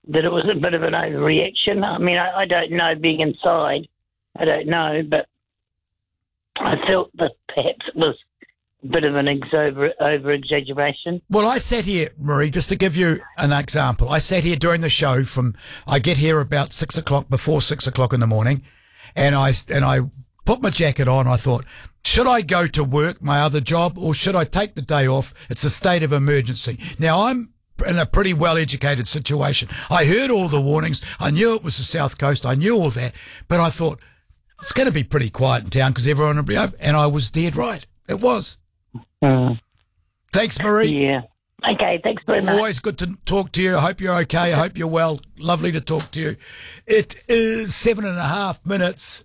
that it was a bit of an overreaction. I mean, I don't know, being inside, I don't know, but I felt that perhaps it was a bit of an over-exaggeration. Well, I sat here, Marie, just to give you an example. I sat here during the show I get here about 6 o'clock, before 6 o'clock in the morning, and I put my jacket on. I thought, should I go to work, my other job, or should I take the day off? It's a state of emergency. Now, I'm in a pretty well-educated situation. I heard all the warnings. I knew it was the South Coast. I knew all that. But I thought, it's going to be pretty quiet in town because everyone will be open. And I was dead right. It was. Thanks, Marie. Yeah. Okay, thanks very much. Always good to talk to you. I hope you're okay. I hope you're well. Lovely to talk to you. It is 7.5 minutes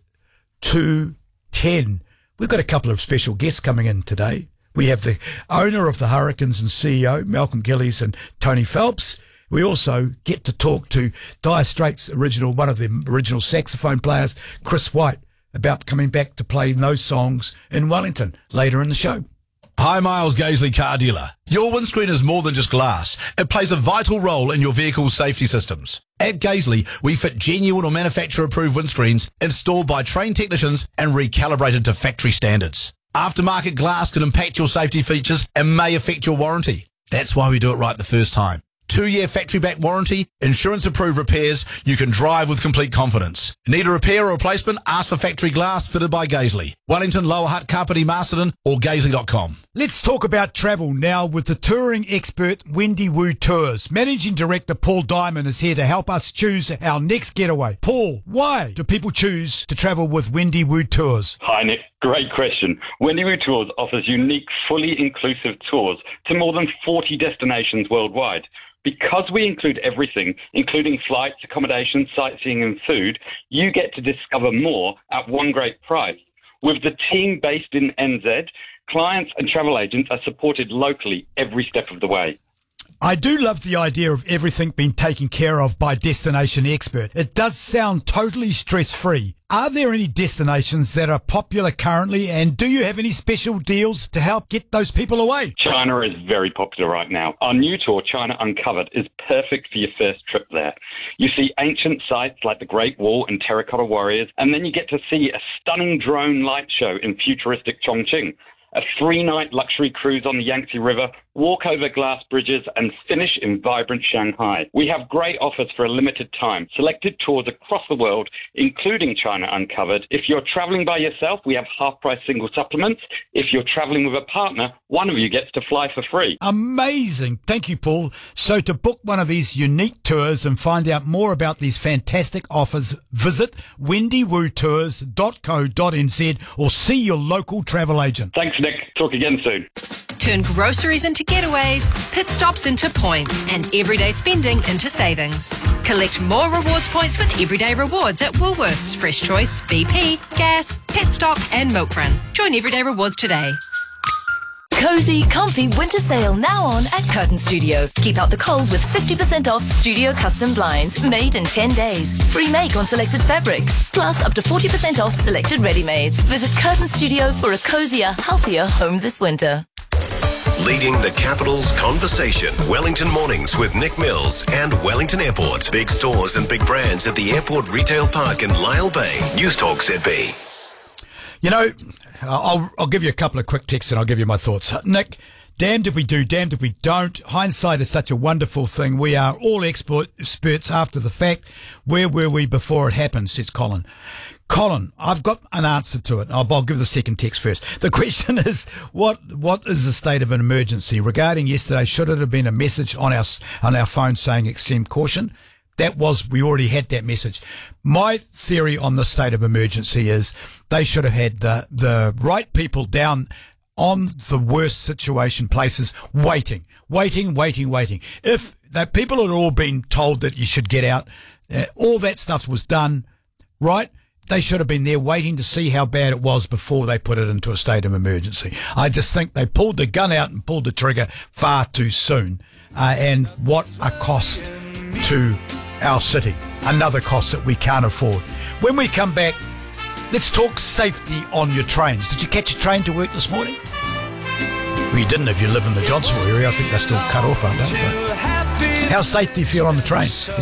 to 10. We've got a couple of special guests coming in today. We have the owner of the Hurricanes and CEO, Malcolm Gillies and Tony Phelps. We also get to talk to Dire Straits' one of the original saxophone players, Chris White, about coming back to play those songs in Wellington later in the show. Hi, Miles Gaisley Car Dealer. Your windscreen is more than just glass. It plays a vital role in your vehicle's safety systems. At Gaisley, we fit genuine or manufacturer-approved windscreens installed by trained technicians and recalibrated to factory standards. Aftermarket glass can impact your safety features and may affect your warranty. That's why we do it right the first time. 2-year factory-backed warranty, insurance-approved repairs you can drive with complete confidence. Need a repair or replacement? Ask for factory glass fitted by Gaisley. Wellington, Lower Hutt, Kapiti, Masterton or Gaisley.com. Let's talk about travel now with the touring expert Wendy Wu Tours. Managing Director Paul Diamond is here to help us choose our next getaway. Paul, why do people choose to travel with Wendy Wu Tours? Hi, Nick. Great question. Wendy Wu Tours offers unique, fully inclusive tours to more than 40 destinations worldwide. Because we include everything, including flights, accommodation, sightseeing and food, you get to discover more at one great price. With the team based in NZ, clients and travel agents are supported locally every step of the way. I do love the idea of everything being taken care of by Destination Expert. It does sound totally stress-free. Are there any destinations that are popular currently, and do you have any special deals to help get those people away? China is very popular right now. Our new tour, China Uncovered, is perfect for your first trip there. You see ancient sites like the Great Wall and Terracotta Warriors, and then you get to see a stunning drone light show in futuristic Chongqing. A 3-night luxury cruise on the Yangtze River, walk over glass bridges and finish in vibrant Shanghai. We have great offers for a limited time. Selected tours across the world, including China Uncovered. If you're traveling by yourself, we have half-price single supplements. If you're traveling with a partner, one of you gets to fly for free. Amazing. Thank you, Paul. So to book one of these unique tours and find out more about these fantastic offers, visit wendywootours.co.nz or see your local travel agent. Thanks, Nick. Talk again soon. Turn groceries into getaways, pit stops into points, and everyday spending into savings. Collect more rewards points with Everyday Rewards at Woolworths, Fresh Choice, BP, Gas, Petstock and Milk Run. Join Everyday Rewards today. Cozy, comfy winter sale now on at Curtain Studio. Keep out the cold with 50% off studio custom blinds made in 10 days. Free make on selected fabrics. Plus up to 40% off selected ready-mades. Visit Curtain Studio for a cozier, healthier home this winter. Leading the capital's conversation. Wellington Mornings with Nick Mills and Wellington Airport. Big stores and big brands at the Airport Retail Park in Lyle Bay. News Talk ZB. You know, I'll give you a couple of quick texts and I'll give you my thoughts. Nick, damned if we do, damned if we don't. Hindsight is such a wonderful thing. We are all experts after the fact. Where were we before it happened, says Colin. Colin, I've got an answer to it. I'll give the second text first. The question is, what is the state of an emergency? Regarding yesterday, should it have been a message on our phone saying extreme caution? We already had that message. My theory on the state of emergency is they should have had the right people down on the worst situation places waiting. If the people had all been told that you should get out, all that stuff was done, right? They should have been there waiting to see how bad it was before they put it into a state of emergency. I just think they pulled the gun out and pulled the trigger far too soon. And what a cost to our city. Another cost that we can't afford. When we come back, let's talk safety on your trains. Did you catch a train to work this morning? Well, you didn't if you live in the Johnsonville area. I think they're still cut off, aren't they? How safe do you feel on the train?